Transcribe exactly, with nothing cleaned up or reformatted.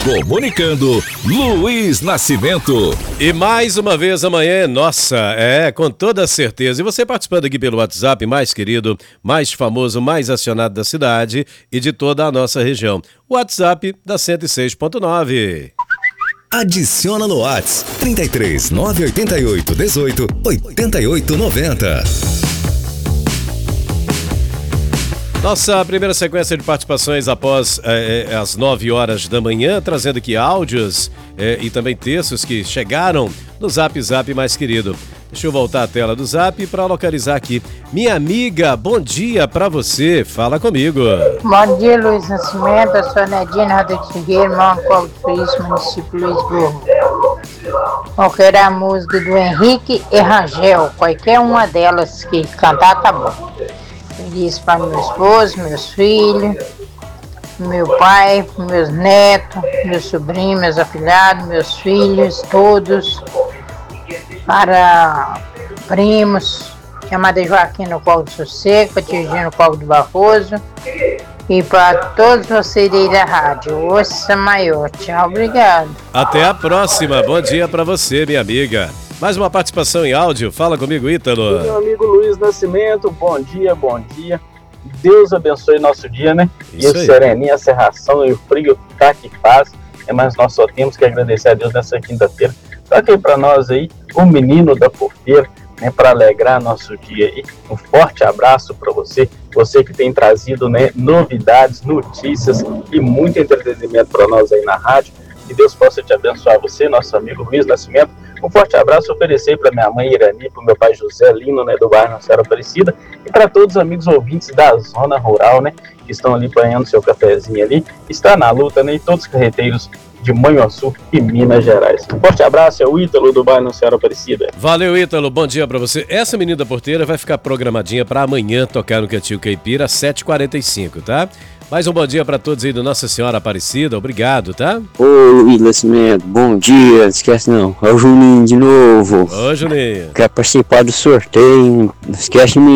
Comunicando, Luiz Nascimento. E mais uma vez amanhã é nossa, é, com toda certeza. E você participando aqui pelo WhatsApp, mais querido, mais famoso, mais acionado da cidade e de toda a nossa região. WhatsApp da cento e seis ponto nove. Adiciona no WhatsApp trinta e três, nove oito oito, dezoito, oitenta e oito noventa. Nossa primeira sequência de participações após é, as nove horas da manhã, trazendo aqui áudios é, e também textos que chegaram no Zap Zap mais querido. Deixa eu voltar a tela do Zap para localizar aqui. Minha amiga, bom dia para você, fala comigo. Bom dia, Luiz Nascimento, eu sou a Nadine Rodrigues Figueiredo, irmão Paulo Feliz, município Luiz Burro. Eu quero a música do Henrique e Rangel, qualquer uma delas que cantar tá bom. Feliz para meu esposo, meus filhos, meu pai, meus netos, meus sobrinhos, meus afilhados, meus filhos, todos, para primos, chamada Joaquim no Colo do Sossego, para Tirgino no Colo do Barroso, e para todos vocês aí da rádio. Ouça maior, tchau, obrigado. Até a próxima, bom dia para você, minha amiga. Mais uma participação em áudio, fala comigo, Ítalo. Meu amigo Luiz Nascimento, bom dia, bom dia. Deus abençoe nosso dia, né? Isso e o aí. sereninho, a serração e o frio tá que faz. É, mas nós só temos que agradecer a Deus nessa quinta-feira. Toque aí pra nós aí, o menino da porteira, né? Para alegrar nosso dia aí. Um forte abraço para você, você que tem trazido, né, novidades, notícias e muito entretenimento para nós aí na rádio. Que Deus possa te abençoar, você, nosso amigo Luiz Nascimento. Um forte abraço oferecer para minha mãe Irani, para o meu pai José Lino, né, do bairro Nossa Senhora Aparecida, e para todos os amigos ouvintes da zona rural, né, que estão ali banhando seu cafezinho ali, está na luta, né, e todos os carreteiros de Manhuaçu e Minas Gerais. Um forte abraço, é o Ítalo do bairro Nossa Senhora Aparecida. Valeu, Ítalo, bom dia pra você. Essa menina da porteira vai ficar programadinha pra amanhã tocar no Cantinho Caipira, às sete e quarenta e cinco, tá? Mais um bom dia pra todos aí do Nossa Senhora Aparecida, obrigado, tá? Ô Luiz Nascimento, bom dia, não esquece não, é o Juninho de novo. Ô, Juninho. Quer participar do sorteio, não esquece de mim.